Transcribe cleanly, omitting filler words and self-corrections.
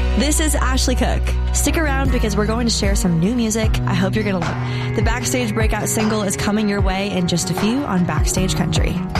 This is Ashley Cook. Stick around because we're going to share some new music I hope you're going to love. The Backstage Breakout single is coming your way in just a few on Backstage Country.